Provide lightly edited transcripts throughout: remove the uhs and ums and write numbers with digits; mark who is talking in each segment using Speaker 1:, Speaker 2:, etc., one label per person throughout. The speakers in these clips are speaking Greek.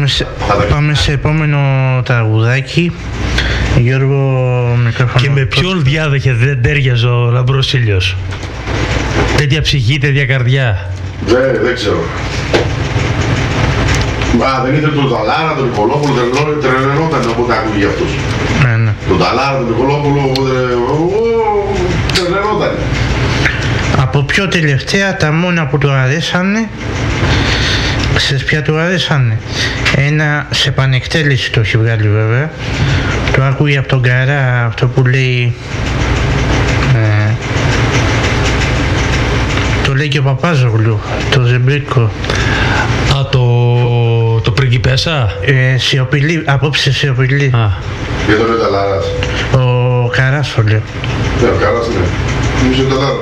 Speaker 1: Πάμε σε επόμενο τραγουδάκι. Γιώργο, μικρόφωνο.
Speaker 2: Και με ποιον διάδεχε δεν τέριαζε ο Λαμπρός Ήλιος? Τέτοια ψυχή, τέτοια καρδιά.
Speaker 3: Δεν ξέρω. Δεν ήθελε τον Ταλάρα, τον Νικολόπουλο, τρελαινόταν όποτε ακούγε για αυτούς.
Speaker 1: Ναι.
Speaker 3: Τον Ταλάρα, τον Νικολόπουλο, τρελαινόταν.
Speaker 1: Από πιο τελευταία, τα μόνα που του αρέσανε, ξέρεις ποια του αρέσανε? Ένα σε πανεκτέλεση το έχει βγάλει βέβαια. Το άκουγε από τον Καρά, αυτό που λέει... το λέει και ο Παπάζογλου, το Ζεμπρίκο.
Speaker 2: Το πριγκιπέσα.
Speaker 1: Σιωπηλή, απόψε σιωπηλή.
Speaker 3: Για τον Ταλάρας.
Speaker 1: Ο Καράς το λέω.
Speaker 3: Ναι, ο Καράς ναι. Νομίζω ο Ταλάρα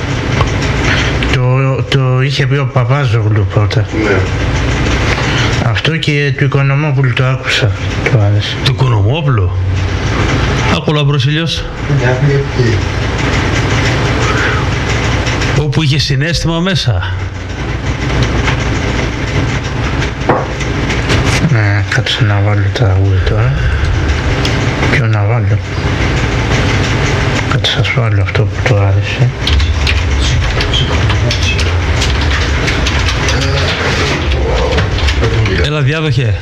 Speaker 3: τώρα.
Speaker 1: Το είχε πει ο Παπάζογλου πρώτα.
Speaker 3: Ναι.
Speaker 1: Αυτό και του Οικονομόπουλου το άκουσα. Το άρεσε.
Speaker 2: Του Οικονομόπουλου. Άκου Λαμπρός Ήλιος. Όπου είχε συναίσθημα μέσα.
Speaker 1: Ναι, κάτσε να βάλω τα τραγούδι τώρα. Ποιο να βάλω? Κάτσε σας βάλω αυτό που το άρεσε.
Speaker 2: Έλα διάδοχε.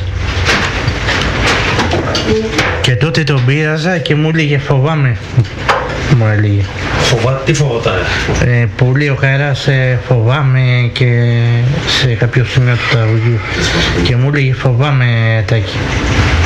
Speaker 1: Και τότε τον πείραζα και μου έλεγε φοβάμαι. Μου έλεγε.
Speaker 2: Τι φοβόταν?
Speaker 1: Πολύ ο Καράς φοβάμαι και σε κάποιο σημείο του τραγουδιού. Και μου έλεγε φοβάμαι Τάκη.